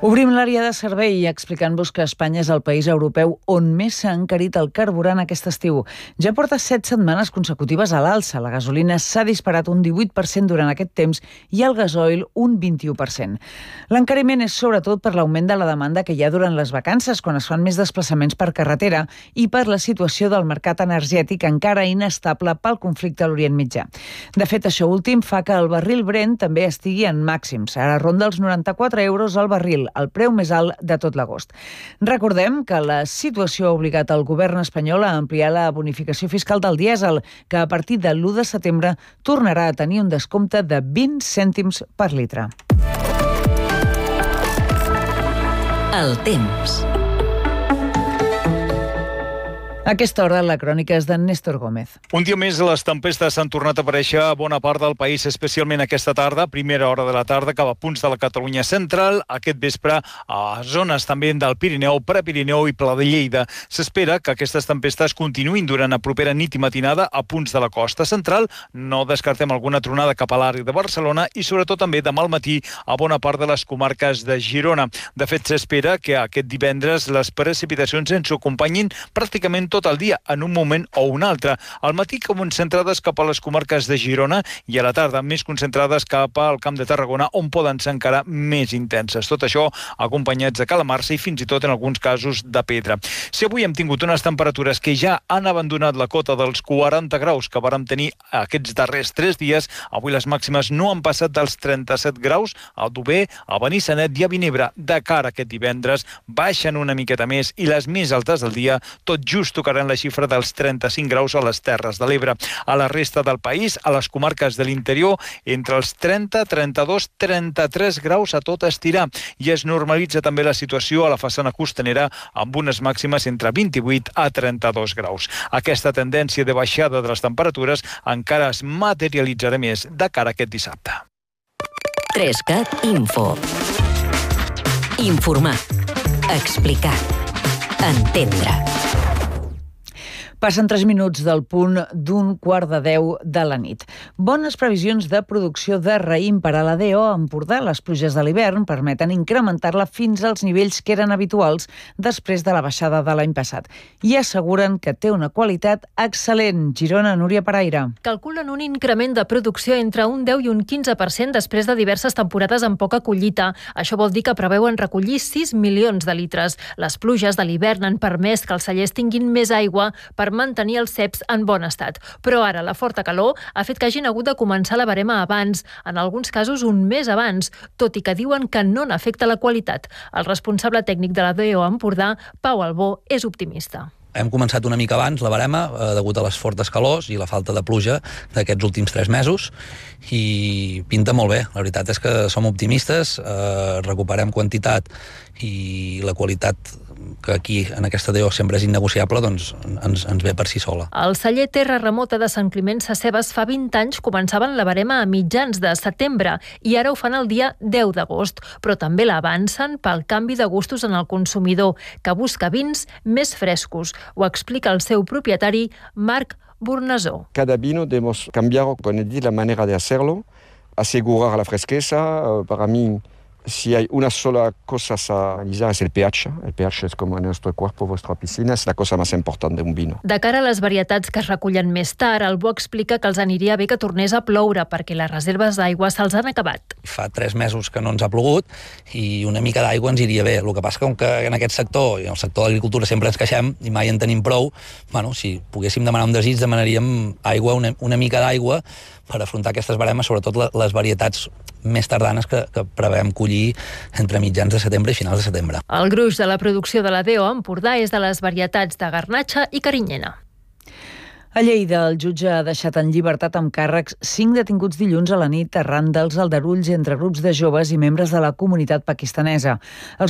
Obrim l'àrea de servei explicant-vos que Espanya és el país europeu on més s'ha encarit el carburant aquest estiu. Ja porta 7 setmanes consecutives a l'alça. La gasolina s'ha disparat un 18% durant aquest temps i el gasoil un 21%. L'encariment és sobretot per l'augment de la demanda que hi ha durant les vacances, quan es fan més desplaçaments per carretera, i per la situació del mercat energètic encara inestable pel conflicte a l'Orient Mitjà. De fet, això últim fa que el barril Brent també estigui en màxims. Ara ronda els 94 euros al barril, el preu més alt de tot l'agost. Recordem que la situació ha obligat el govern espanyol a ampliar la bonificació fiscal del dièsel, que a partir de l'1 de setembre tornarà a tenir un descompte de 20 cèntims per litre. El temps. A aquesta hora, la crònica és d'en Néstor Gómez. Un dia més, les tempestes s'han tornat a aparèixer a bona part del país, especialment aquesta tarda, primera hora de la tarda, cap a punts de la Catalunya central, aquest vespre a zones també del Pirineu, Prepirineu i Pla de Lleida. S'espera que aquestes tempestes continuïn durant la propera nit i matinada a punts de la costa central. No descartem alguna tronada cap a l'àrea de Barcelona i sobretot també demà al matí a bona part de les comarques de Girona. De fet, s'espera que aquest divendres les precipitacions ens acompanyin pràcticament tot el dia, en un moment o un altre. Al matí concentrades cap a les comarques de Girona i a la tarda més concentrades cap al Camp de Tarragona, on poden ser encara més intenses. Tot això acompanyats de calamarsa i fins i tot en alguns casos de pedra. Si avui hem tingut unes temperatures que ja han abandonat la cota dels 40 graus que vàrem tenir aquests darrers 3 dies, avui les màximes no han passat dels 37 graus a Aldover, a Benissanet i a Vinebre. De cara a aquest divendres baixen una miqueta més i les més altes del dia tot just tocaran la xifra dels 35 graus a les Terres de l'Ebre. A la resta del país, a les comarques de l'interior, entre els 30, 32, 33 graus a tot estirar. I es normalitza també la situació a la façana costanera amb unes màximes entre 28 a 32 graus. Aquesta tendència de baixada de les temperatures encara es materialitzarà més de cara a aquest dissabte. 3CAT Info. Informar. Explicar. Entendre. Passen 3 minuts del punt d'un 9:15 de la nit. Bones previsions de producció de raïm per a la DO a Empordà. Les pluges de l'hivern permeten incrementar-la fins als nivells que eren habituals després de la baixada de l'any passat. I asseguren que té una qualitat excel·lent. Girona, Núria Paraire. Calculen un increment de producció entre un 10 i un 15% després de diverses temporades amb poca collita. Això vol dir que preveuen recollir 6 milions de litres. Les pluges de l'hivern han permès que els cellers tinguin més aigua per mantenir els ceps en bon estat. Però ara la forta calor ha fet que hagin hagut de començar la barema abans, en alguns casos un mes abans, tot i que diuen que no n'afecta la qualitat. El responsable tècnic de la DO Empordà, Pau Albó, és optimista. Hem començat una mica abans la barema, degut a les fortes calors i la falta de pluja d'aquests últims 3 mesos, i pinta molt bé. La veritat és que som optimistes, recuperem quantitat i la qualitat, que aquí en aquesta DO sempre és innegociable, doncs ens ve per si sola. El celler Terra Remota de Sant Climent Sescebes fa 20 anys començaven la barema a mitjans de setembre i ara ho fan el dia 10 d'agost, però també l'avancen pel canvi de gustos en el consumidor, que busca vins més frescos. Ho explica el seu propietari, Marc Bornasó. Cada vino debemos cambiar la manera de hacerlo, asegurar la fresqueza. Para mí, si hay una sola cosa a analizar es el pH. El pH es como nuestro cuerpo, vuestra piscina, es la cosa más importante de un vino. De cara a les varietats que es recullen més tard, el Bo explica que els aniria bé que tornés a ploure perquè les reserves d'aigua se'ls han acabat. Fa 3 mesos que no ens ha plogut i una mica d'aigua ens iria bé. El que passa com que en aquest sector, i en el sector de l'agricultura sempre ens queixem i mai en tenim prou, si poguéssim demanar un desig, demanaríem aigua, una mica d'aigua per afrontar aquestes baremes, sobretot les varietats més tardanes que prevem collir entre mitjans de setembre i finals de setembre. El gruix de la producció de la DO Empordà és de les varietats de garnatxa i carinyena. A Lleida, el jutge ha deixat en llibertat amb càrrecs 5 detinguts dilluns a la nit arran dels aldarulls entre grups de joves i membres de la comunitat pakistanesa. Els